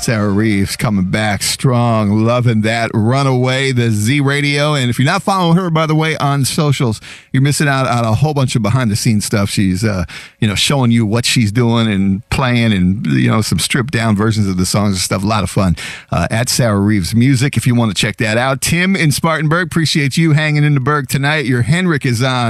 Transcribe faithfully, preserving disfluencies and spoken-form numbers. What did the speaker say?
Sarah Reeves coming back strong, loving that Runaway, the Z Radio. And if you're not following her, by the way, on socials, you're missing out on a whole bunch of behind-the-scenes stuff. She's, uh, you know, showing you what she's doing and playing and, you know, some stripped-down versions of the songs and stuff. A lot of fun uh, at Sarah Reeves Music if you want to check that out. Tim in Spartanburg, appreciate you hanging in the Berg tonight. Your Henrik is on.